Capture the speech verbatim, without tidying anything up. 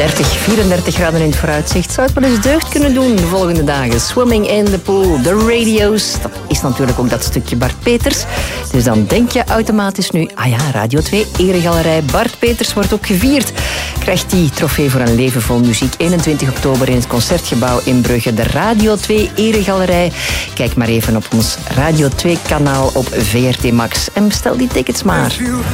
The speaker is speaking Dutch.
dertig, vierendertig graden in het vooruitzicht. Zou het wel eens deugd kunnen doen de volgende dagen. Swimming in the pool, de radio's. Dat is natuurlijk ook dat stukje Bart Peters. Dus dan denk je automatisch nu... Ah ja, Radio twee, Eregalerij. Bart Peters wordt ook gevierd. Krijgt die trofee voor een leven vol muziek. eenentwintig oktober in het Concertgebouw in Brugge. De Radio twee Eregalerij. Kijk maar even op ons Radio twee kanaal op V R T Max. En bestel die tickets maar.